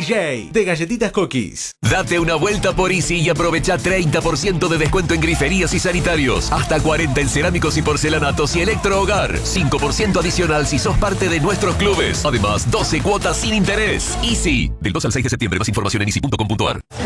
DJ de Galletitas Cookies. Date una vuelta por Easy y aprovecha 30% de descuento en griferías y sanitarios. Hasta 40 en cerámicos y porcelanatos y electrohogar. 5% adicional si sos parte de nuestros clubes. Además, 12 cuotas sin interés. Easy. Del 2 al 6 de septiembre. Más información en easy.com.ar.